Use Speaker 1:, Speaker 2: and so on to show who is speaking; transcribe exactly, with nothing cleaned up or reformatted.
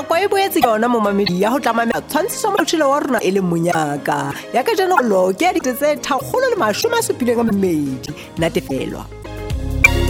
Speaker 1: nako e boetse yona mo mamedi ya go tlamamela tshwantshiso mo motšhelo wa rona e le monyaka ya ka jeno lo ke ya dite tse thakgolo le masome a supileng a mmedi natefelwa